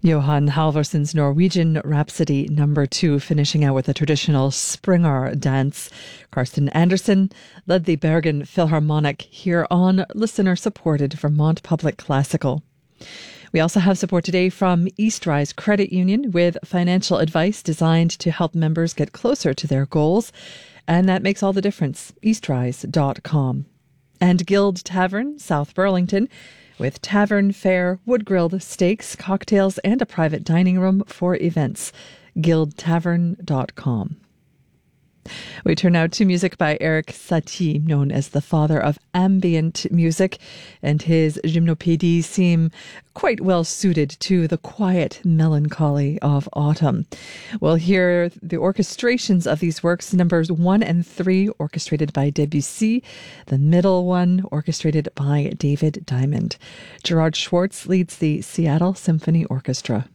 Johan Halvorsson's Norwegian Rhapsody No. 2, finishing out with a traditional Springer dance. Karsten Andersen led the Bergen Philharmonic here on listener-supported Vermont Public Classical. We also have support today from Eastrise Credit Union with financial advice designed to help members get closer to their goals. And that makes all the difference. Eastrise.com. And Guild Tavern, South Burlington, with tavern, fare, wood-grilled steaks, cocktails, and a private dining room for events. guildtavern.com. We turn now to music by Erik Satie, known as the father of ambient music, and his gymnopédies seem quite well suited to the quiet melancholy of autumn. We'll hear the orchestrations of these works, numbers 1 and 3 orchestrated by Debussy, the middle one orchestrated by David Diamond. Gerard Schwartz leads the Seattle Symphony Orchestra.